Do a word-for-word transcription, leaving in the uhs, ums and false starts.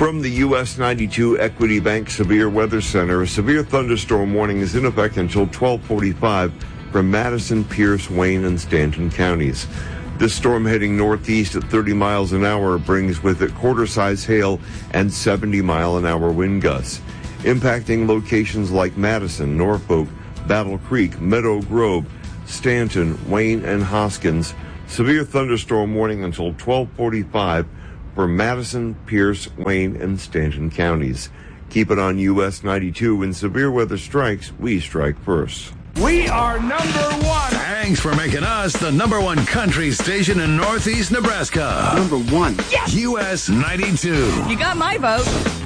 From the U S ninety-two Equity Bank Severe Weather Center, a severe thunderstorm warning is in effect until twelve forty-five for Madison, Pierce, Wayne, and Stanton counties. This storm heading northeast at thirty miles an hour brings with it quarter-size hail and seventy mile an hour wind gusts, impacting locations like Madison, Norfolk, Battle Creek, Meadow Grove, Stanton, Wayne, and Hoskins. Severe thunderstorm warning until twelve forty-five for Madison, Pierce, Wayne, and Stanton counties. Keep it on U S ninety-two. When severe weather strikes, we strike first. We are number one. Thanks for making us the number one country station in Northeast Nebraska. Number one. Yes! U S ninety-two. You got my vote.